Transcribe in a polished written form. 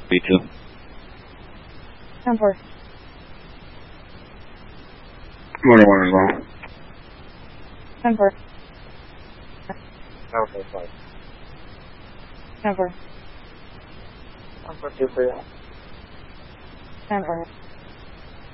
B2. 10-4. Morning, one long. 10-4. 945. 10-4. 142 for you. 10-4.